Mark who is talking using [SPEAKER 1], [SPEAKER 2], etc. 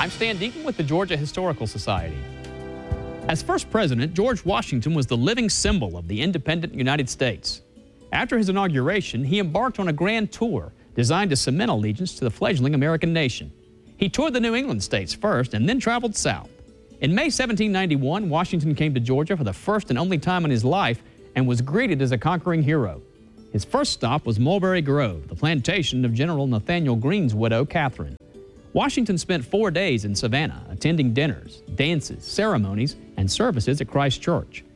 [SPEAKER 1] I'm Stan Deaton with the Georgia Historical Society. As first president, George Washington was the living symbol of the independent United States. After his inauguration, he embarked on a grand tour designed to cement allegiance to the fledgling American nation. He toured the New England states first and then traveled south. In May 1791, Washington came to Georgia for the first and only time in his life and was greeted as a conquering hero. His first stop was Mulberry Grove, the plantation of General Nathanael Greene's widow, Catherine. Washington spent 4 days in Savannah, attending dinners, dances, ceremonies, and services at Christ Church.